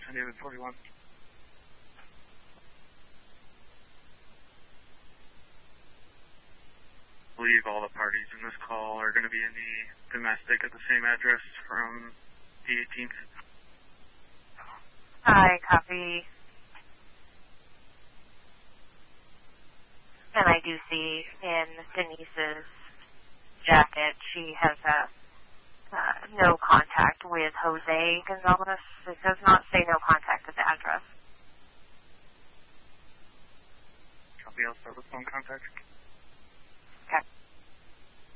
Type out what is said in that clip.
San David 41. I believe all the parties in this call are going to be in the domestic at the same address from the 18th. I copy. And I do see in Denise's jacket she has no contact with Jose Gonzalez. It does not say no contact at the address. Copy, I'll start with phone contact.